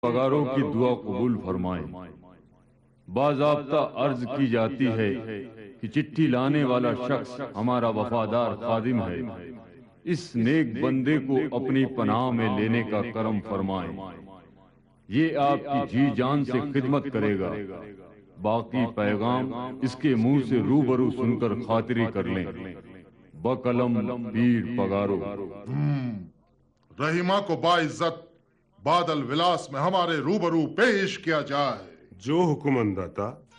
पगारों की दुआ कबूल फरमाए। बाज़ाब्ता अर्ज की जाती है कि चिट्ठी लाने वाला शख्स हमारा वफादार खादिम है। इस नेक बंदे को अपनी पनाह में लेने का करम फरमाए। ये आपकी जी जान से खिदमत करेगा। बाकी पैगाम इसके मुंह से रूबरू सुनकर खातिरी कर लें। बकलम पीर पगारो। रहीमा को बाइज्जत बादल विलास में हमारे रूबरू पेश किया जाए। जो हुक्म अंदाता।